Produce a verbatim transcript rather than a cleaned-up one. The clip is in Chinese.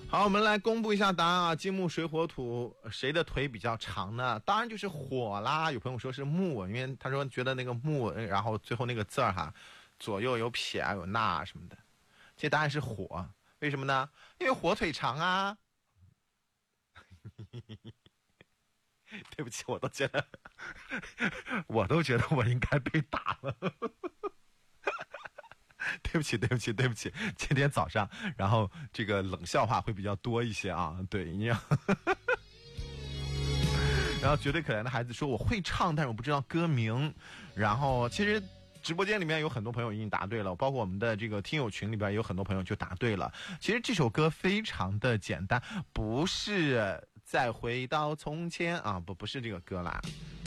好，我们来公布一下答案啊！金木水火土，谁的腿比较长呢？当然就是火啦。有朋友说是木，因为他说觉得那个木，然后最后那个字儿哈，左右有撇啊，有捺啊什么的。这答案是火，为什么呢？因为火腿长啊。对不起，我都觉得，我都觉得我应该被打了。对不起，对不起，对不起，今天早上，然后这个冷笑话会比较多一些啊。对，你要，然后绝对可怜的孩子说我会唱，但是我不知道歌名。然后其实直播间里面有很多朋友已经答对了，包括我们的这个听友群里边有很多朋友就答对了。其实这首歌非常的简单，不是再回到从前啊，不不是这个歌啦。